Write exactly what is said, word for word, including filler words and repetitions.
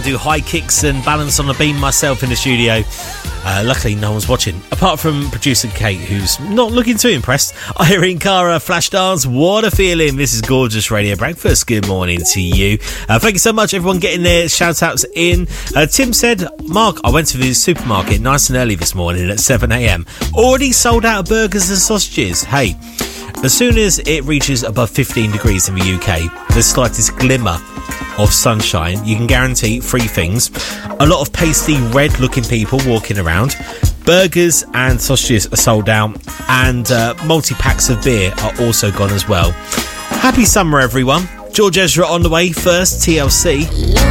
and do high kicks and balance on a beam myself in the studio. Uh, luckily, no one's watching, apart from producer Kate, who's not looking too impressed. Irene Cara, Flashdance, what a feeling. This is gorgeous Radio Breakfast. Good morning to you. Uh, thank you so much, everyone, getting their shout-outs in. Uh, Tim said, Mark, I went to the supermarket nice and early this morning at seven a.m. Already sold out of burgers and sausages. Hey, as soon as it reaches above fifteen degrees in the U K, the slightest glimmer of sunshine, you can guarantee three things. A lot of pasty red looking people walking around, burgers and sausages are sold out, and uh, multi-packs of beer are also gone as well. Happy summer, everyone. George Ezra on the way. First, T L C.